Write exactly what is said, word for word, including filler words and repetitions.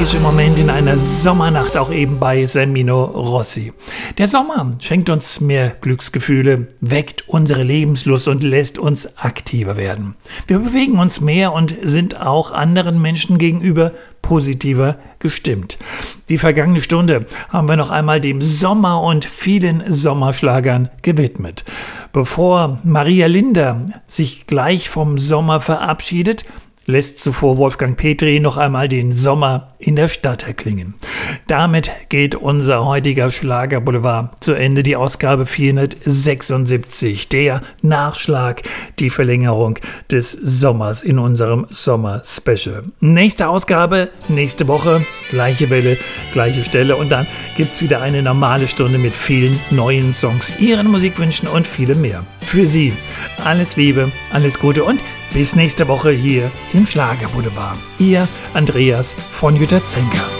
magische Moment in einer Sommernacht, auch eben bei Semino Rossi. Der Sommer schenkt uns mehr Glücksgefühle, weckt unsere Lebenslust und lässt uns aktiver werden. Wir bewegen uns mehr und sind auch anderen Menschen gegenüber positiver gestimmt. Die vergangene Stunde haben wir noch einmal dem Sommer und vielen Sommerschlagern gewidmet. Bevor Maria Linder sich gleich vom Sommer verabschiedet, lässt zuvor Wolfgang Petri noch einmal den Sommer in der Stadt erklingen. Damit geht unser heutiger Schlagerboulevard zu Ende, die Ausgabe vierhundertsechsundsiebzig, der Nachschlag, die Verlängerung des Sommers in unserem Sommer-Special. Nächste Ausgabe, nächste Woche, gleiche Welle, gleiche Stelle und dann gibt's wieder eine normale Stunde mit vielen neuen Songs, Ihren Musikwünschen und vielem mehr. Für Sie alles Liebe, alles Gute und bis nächste Woche hier im Schlagerboulevard. Ihr Andreas von Jutta Zenker.